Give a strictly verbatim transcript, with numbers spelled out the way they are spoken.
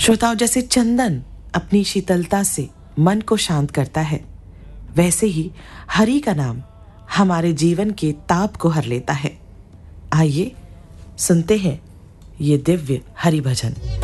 श्रोताओं, जैसे चंदन अपनी शीतलता से मन को शांत करता है, वैसे ही हरि का नाम हमारे जीवन के ताप को हर लेता है। आइए सुनते हैं ये दिव्य हरि भजन।